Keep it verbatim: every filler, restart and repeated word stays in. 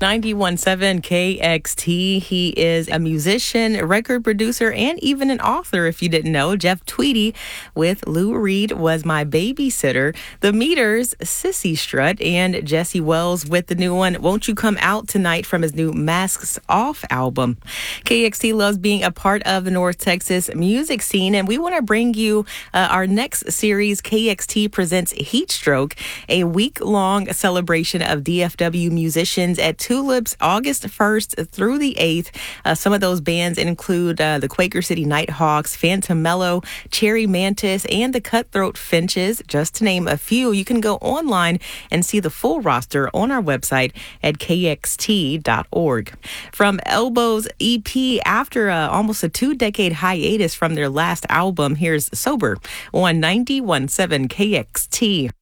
ninety-one point seven K X T. He is a musician, record producer, and even an author, if you didn't know. Jeff Tweedy with Lou Reed was my babysitter. The Meters, Sissy Strut, and Jesse Wells with the new one, Won't You Come Out Tonight, from his new Masks Off album. K X T loves being a part of the North Texas music scene, and we want to bring you uh, our next series, K X T Presents Heatstroke, a week-long celebration of D F W musicians at Tulips, August first through the eighth. Uh, some of those bands include uh, the Quaker City Nighthawks, Phantom Mellow, Cherry Mantis, and the Cutthroat Finches, just to name a few. You can go online and see the full roster on our website at K X T dot org. From Elbow's E P, after uh, almost a two-decade hiatus from their last album, here's Sober on ninety-one point seven K X T.